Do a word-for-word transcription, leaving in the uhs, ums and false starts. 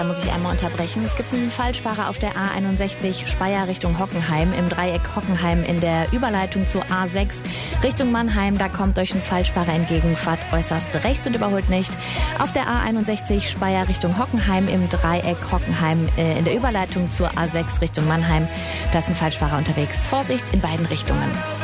Da muss ich einmal unterbrechen. Es gibt einen Falschfahrer auf der A einundsechzig Speyer Richtung Hockenheim, im Dreieck Hockenheim in der Überleitung zur A sechs Richtung Mannheim. Da kommt euch ein Falschfahrer entgegen, fahrt äußerst rechts und überholt nicht. Auf der A einundsechzig Speyer Richtung Hockenheim, im Dreieck Hockenheim äh, in der Überleitung zur A sechs Richtung Mannheim. Da ist ein Falschfahrer unterwegs. Vorsicht in beiden Richtungen.